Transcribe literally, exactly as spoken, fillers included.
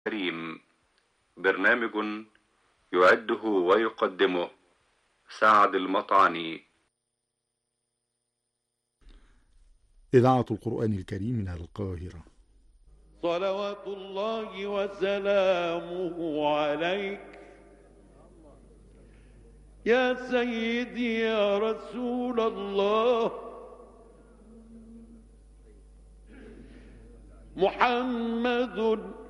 كريم. برنامج يعده ويقدمه سعد المطعني. إذاعة القرآن الكريم من القاهرة. صلوات الله وسلامه عليك يا سيدي يا رسول الله. محمد